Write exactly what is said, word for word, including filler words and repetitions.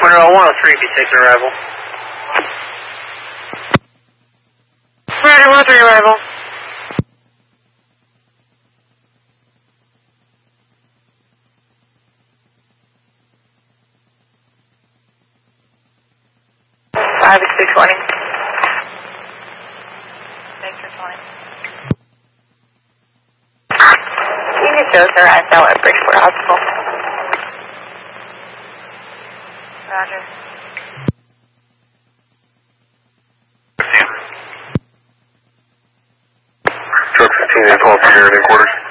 Monroe one oh three, be taking arrival. Roger, one oh three arrival. five is two twenty. Thanks for calling. You can show her I fell at Bridgeport Hospital. Roger. Truck fifteen, eight twelve, here at headquarters.